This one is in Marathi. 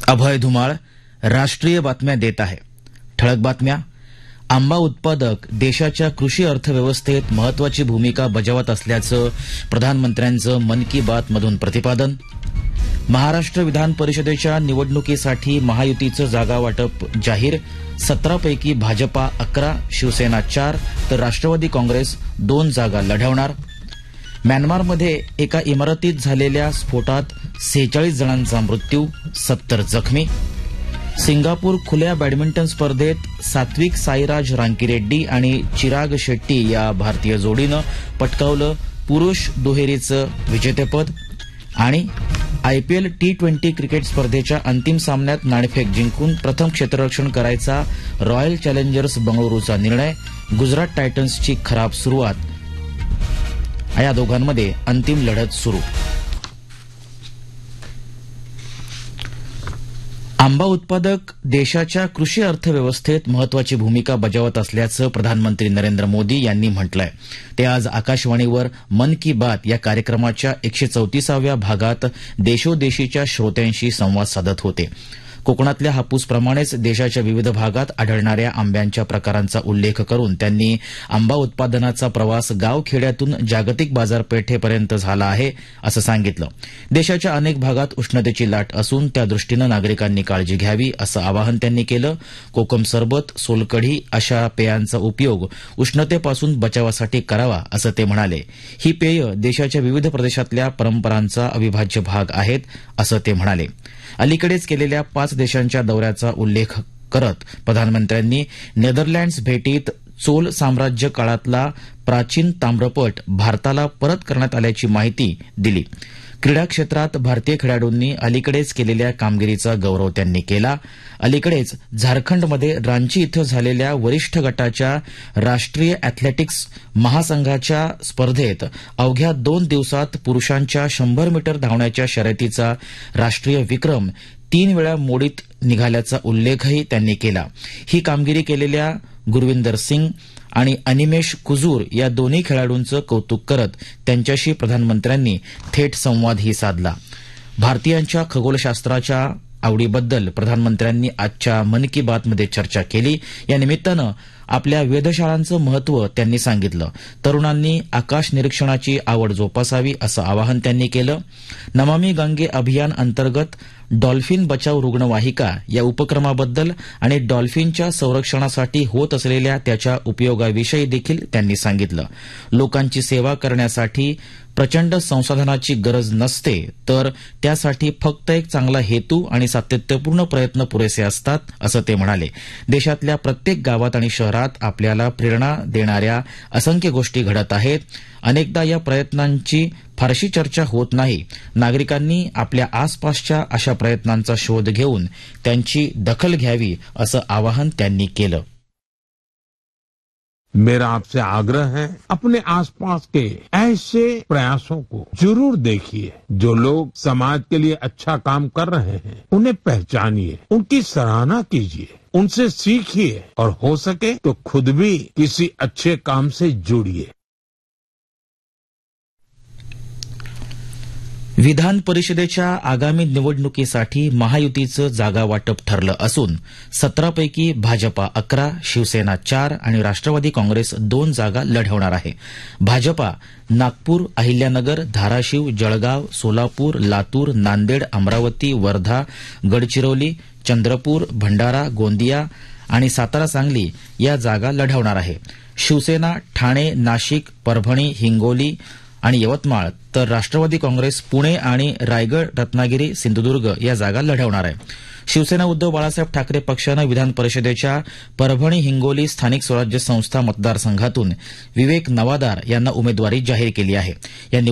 अभय धुमाळ राष्ट्रीय बातम्या देत आहे. ठळक बातम्या. आंबा उत्पादक देशाच्या कृषी अर्थव्यवस्थेत महत्वाची भूमिका बजावत असल्याचं प्रधानमंत्र्यांचं मन की बात मधून प्रतिपादन. महाराष्ट्र विधान परिषदेच्या निवडणुकीसाठी महायुतीचं जागा वाटप जाहीर. 17 पैकी भाजपा 11, शिवसेना 4 तर राष्ट्रवादी काँग्रेस 2 जागा लढवणार. म्यानमारमध्ये एका इमारतीत झालेल्या स्फोटात 46 जणांचा मृत्यू, 70 जखमी. सिंगापूर खुल्या बॅडमिंटन स्पर्धेत सात्विक साईराज रांकीरेड्डी आणि चिराग शेट्टी या भारतीय जोडीनं पटकावलं पुरुष दुहेरीचं विजेतेपद. आणि आयपीएल T20 क्रिकेट स्पर्धेच्या अंतिम सामन्यात नाणेफेक जिंकून प्रथम क्षेत्ररक्षण करायचा रॉयल चॅलेंजर्स बंगळुरूचा निर्णय. गुजरात टायटन्सची खराब सुरुवात. या दोघांमध्ये अंतिम लढत सुरू. आंबा उत्पादक देशाच्या कृषी अर्थव्यवस्थेत महत्वाची भूमिका बजावत असल्याचं प्रधानमंत्री नरेंद्र मोदी यांनी म्हटलंय. ते आज आकाशवाणीवर मन की बात या कार्यक्रमाच्या 134व्या भागात देशोदेशीच्या श्रोत्यांशी संवाद साधत होते. कोकणातल्या हापूसप्रमाणेच देशाच्या विविध भागात आढळणाऱ्या आंब्यांच्या प्रकारांचा उल्लेख करून त्यांनी आंबा उत्पादनाचा प्रवास गावखेड्यातून जागतिक बाजारपेठेपर्यंत झाला आहे असं सांगितलं. देशाच्या अनेक भागात उष्णतेची लाट असून त्यादृष्टीनं नागरिकांनी काळजी घ्यावी असं आवाहन त्यांनी केलं. कोकम सरबत, सोलकढी अशा पेयांचा उपयोग उष्णतेपासून बचावासाठी करावा असं ते म्हणाले. ही पेय देशाच्या विविध प्रदेशातल्या परंपरांचा अविभाज्य भाग आहेत असं ते म्हणाले. अलीकडेच केलेल्या 5 देशांच्या दौऱ्याचा उल्लेख करत प्रधानमंत्र्यांनी नेदरलँड्स भेटीत चोल साम्राज्य काळातला प्राचीन ताम्रपट भारताला परत करण्यात आल्याची माहिती दिली. क्रीडा क्षेत्रात भारतीय खेळाडूंनी अलीकडेच केलेल्या कामगिरीचा गौरव त्यांनी केला. अलीकडेच झारखंडमध्ये रांची इथं झालेल्या वरिष्ठ गटाच्या राष्ट्रीय अॅथलेटिक्स महासंघाच्या स्पर्धेत अवघ्या 2 दिवसात पुरुषांच्या 100 मीटर धावण्याच्या शर्यतीचा राष्ट्रीय विक्रम 3 वेळा मोडीत निघाल्याचा उल्लेखही त्यांनी केला. ही कामगिरी केलेल्या गुरविंदर सिंग आणि अनिमेश कुजूर या दोन्ही खेळाडूंचं कौतुक करत त्यांच्याशी प्रधानमंत्र्यांनी थेट संवादही साधला. भारतीयांच्या खगोलशास्त्राच्या आवडीबद्दल प्रधानमंत्र्यांनी आजच्या मन की बातमध्ये चर्चा केली. या निमित्तानं आपल्या वेधशाळांचं महत्व त्यांनी सांगितलं. तरुणांनी आकाश निरीक्षणाची आवड जोपासावी असं आवाहन त्यांनी केलं. नमामि गंगे अभियान अंतर्गत डॉल्फिन बचाव रुग्णवाहिका या उपक्रमाबद्दल आणि डॉल्फिनच्या संरक्षणासाठी होत असलेल्या त्याच्या उपयोगाविषयी देखील त्यांनी सांगितलं. लोकांची सेवा करण्यासाठी प्रचंड संसाधनाची गरज नसते, तर त्यासाठी फक्त एक चांगला हेतू आणि सातत्यपूर्ण प्रयत्न पुरेसे असतात असं ते म्हणाले. देशातल्या प्रत्येक गावात आणि शहरात आपल्याला प्रेरणा देणाऱ्या असंख्य गोष्टी घडत आहेत. अनेकदा या प्रयत्नांची फारशी चर्चा होत नाही. नागरिकांनी आपल्या आसपासच्या अशा प्रयत्नांचा शोध घेऊन त्यांची दखल घ्यावी असं आवाहन त्यांनी केलं. मेरा आपसे आग्रह है, अपने आसपास के ऐसे प्रयासों को जरूर देखिए जो लोग समाज के लिए अच्छा काम कर रहे हैं. उन्हें पहचानिए, उनकी सराहना कीजिए, उनसे सीखिए और हो सके तो खुद भी किसी अच्छे काम से जुड़िए. विधान परिषदेच्या आगामी निवडणुकीसाठी महायुतीचं जागा वाटप ठरलं असून 17 पैकी भाजपा 11, शिवसेना 4 आणि राष्ट्रवादी काँग्रेस 2 जागा लढवणार आहे. भाजपा नागपूर, अहिल्यानगर, धाराशिव, जळगाव, सोलापूर, लातूर, नांदेड, अमरावती, वर्धा, गडचिरोली, चंद्रपूर, भंडारा, गोंदिया आणि सातारा, सांगली या जागा लढवणार आहे. शिवसेना ठाणे, नाशिक, परभणी, हिंगोली आणि यवतमाळ तर राष्ट्रवादी काँग्रेस पुणे आणि रायगड, रत्नागिरी, सिंधुदुर्ग या जागा लढवणार आहे. शिवसेना उद्धव बाळासाहेब ठाकरे पक्षानं विधान परिषदेच्या परभणी, हिंगोली स्थानिक स्वराज्य संस्था मतदारसंघातून विवेक नवादार यांना उमेदवारी जाहीर केली आहे.